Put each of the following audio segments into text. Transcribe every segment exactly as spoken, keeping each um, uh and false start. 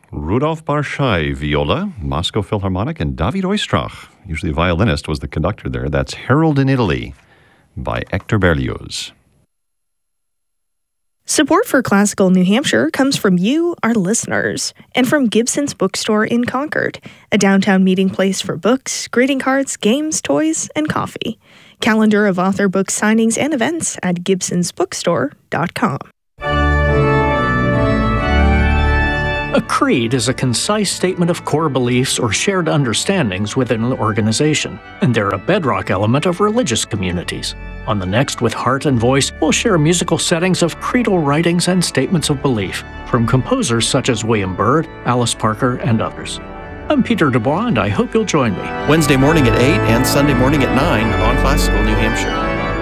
Rudolf Barschai, viola, Moscow Philharmonic, and David Oistrakh, usually a violinist, was the conductor there. That's Harold in Italy by Hector Berlioz. Support for Classical New Hampshire comes from you, our listeners, and from Gibson's Bookstore in Concord, a downtown meeting place for books, greeting cards, games, toys, and coffee. Calendar of author book signings and events at gibsons bookstore dot com. A creed is a concise statement of core beliefs or shared understandings within an organization, and they're a bedrock element of religious communities. On the Next with Heart and Voice, we'll share musical settings of creedal writings and statements of belief from composers such as William Byrd, Alice Parker, and others. I'm Peter Dubois, and I hope you'll join me. Wednesday morning at eight and Sunday morning at nine on Classical New Hampshire.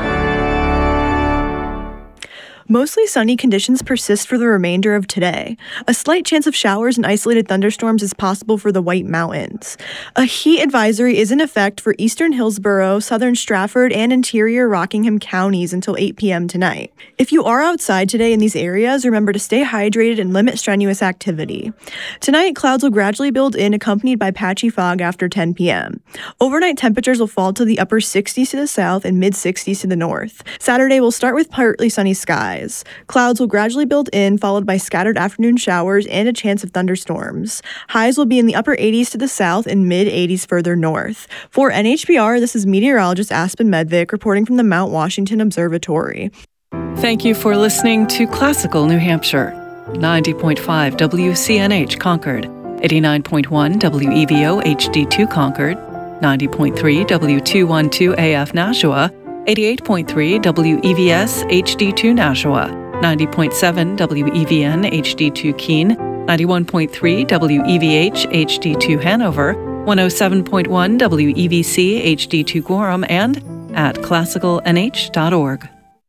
Mostly sunny conditions persist for the remainder of today. A slight chance of showers and isolated thunderstorms is possible for the White Mountains. A heat advisory is in effect for eastern Hillsborough, southern Stratford, and interior Rockingham counties until eight p.m. tonight. If you are outside today in these areas, remember to stay hydrated and limit strenuous activity. Tonight, clouds will gradually build in, accompanied by patchy fog after ten p.m. Overnight temperatures will fall to the upper sixties to the south and mid-sixties to the north. Saturday will start with partly sunny skies. Clouds will gradually build in, followed by scattered afternoon showers and a chance of thunderstorms. Highs will be in the upper eighties to the south and mid-eighties further north. For N H P R, this is meteorologist Aspen Medvick reporting from the Mount Washington Observatory. Thank you for listening to Classical New Hampshire. ninety point five W C N H Concord, eighty-nine point one W E V O H D two Concord, ninety point three W two twelve A F Nashua, eighty-eight point three W E V S H D two Nashua, ninety point seven W E V N H D two Keene, ninety-one point three W E V H H D two Hanover, one oh seven point one W E V C H D two Gorham, and at classical n h dot org.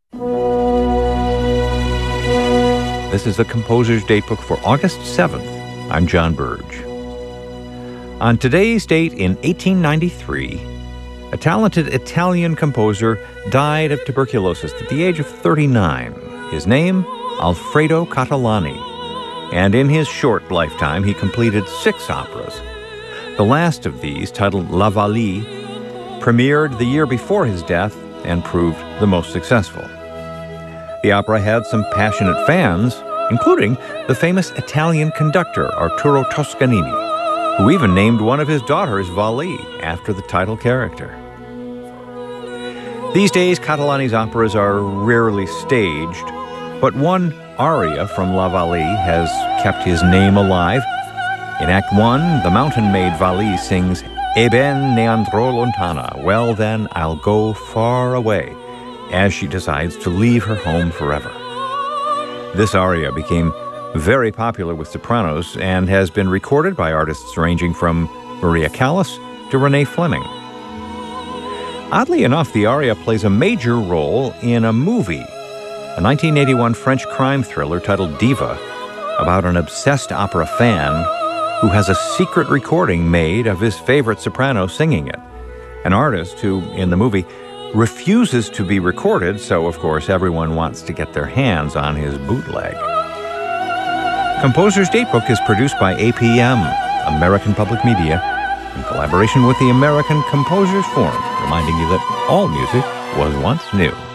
This is the Composer's Datebook for August seventh. I'm John Burge. On today's date in eighteen ninety-three, a talented Italian composer died of tuberculosis at the age of thirty-nine. His name, Alfredo Catalani. And in his short lifetime, he completed six operas. The last of these, titled La Vallee, premiered the year before his death and proved the most successful. The opera had some passionate fans, including the famous Italian conductor Arturo Toscanini, who even named one of his daughters Vallee after the title character. These days, Catalani's operas are rarely staged, but one aria from La Vallee has kept his name alive. In Act One, the mountain maid Vallee sings "E ben ne andrò lontana," well then, I'll go far away, as she decides to leave her home forever. This aria became very popular with sopranos and has been recorded by artists ranging from Maria Callas to Renee Fleming. Oddly enough, the aria plays a major role in a movie, a nineteen eighty-one French crime thriller titled Diva, about an obsessed opera fan who has a secret recording made of his favorite soprano singing it. An artist who, in the movie, refuses to be recorded, so of course everyone wants to get their hands on his bootleg. Composer's Datebook is produced by A P M, American Public Media, in collaboration with the American Composers Forum, reminding you that all music was once new.